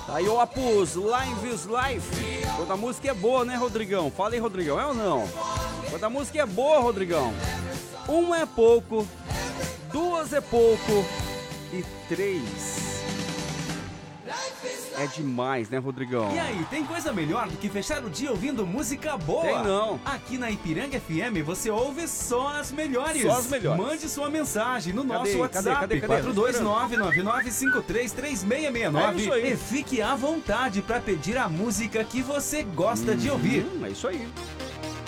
Aí o Apus, Lives Life. Quando a música é boa, né, Rodrigão? Fala aí, Rodrigão, é ou não? Quando a música é boa, Rodrigão. Um é pouco, duas é pouco e três é demais, né, Rodrigão? E aí, tem coisa melhor do que fechar o dia ouvindo música boa? Tem não. Aqui na Ipiranga FM você ouve só as melhores. Só as melhores. Mande sua mensagem no nosso Cadê? WhatsApp, Cadê? 429-9953-3669. É isso aí. E fique à vontade para pedir a música que você gosta de ouvir. É isso aí.